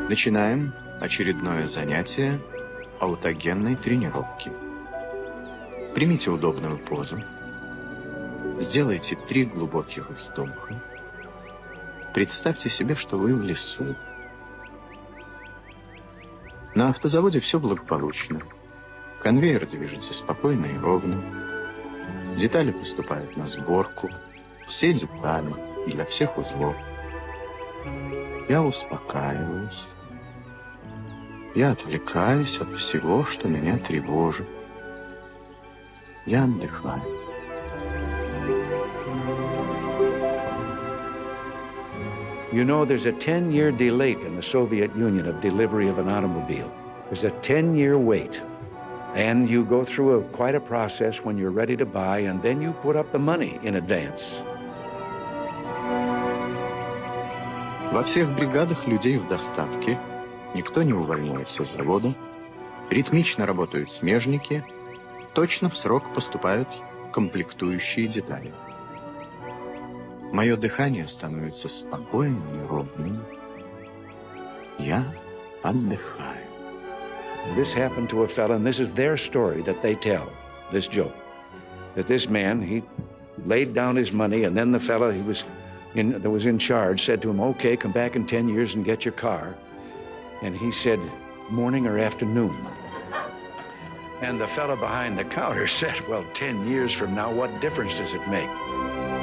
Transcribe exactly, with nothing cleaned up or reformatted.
Начинаем очередное занятие аутогенной тренировки. Примите удобную позу. Сделайте три глубоких вздоха. Представьте себе, что вы в лесу. На автозаводе все благополучно. Конвейер движется спокойно и ровно. Детали поступают на сборку. Все детали для всех узлов. Я успокаиваюсь. Я отвлекаюсь от всего, что меня тревожит. Я отдыхаю. You know, there's a ten-year delay in the Soviet Union of delivery of an automobile. There's a ten-year wait. And you go through a, quite a process when you're ready to buy, and then you put up the money in advance. Во всех бригадах людей в достатке. Никто не увольняется с завода. Ритмично работают смежники. Точно в срок поступают комплектующие детали. Мое дыхание становится спокойным и ровным. Я отдыхаю. This happened to a fellow, and this is their story that they tell, this joke. That this man, he laid down his money, and then the fellow he was in, that was in charge said to him, okay, come back in ten years and get your car. And he said, morning or afternoon? And the fellow behind the counter said, well, ten years from now, what difference does it make?